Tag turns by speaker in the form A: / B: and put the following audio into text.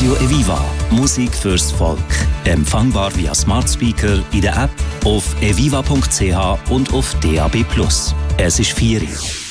A: Radio Eviva. Musik fürs Volk. Empfangbar via Smart Speaker in der App, auf eviva.ch und auf DAB+. Es ist 4 Uhr.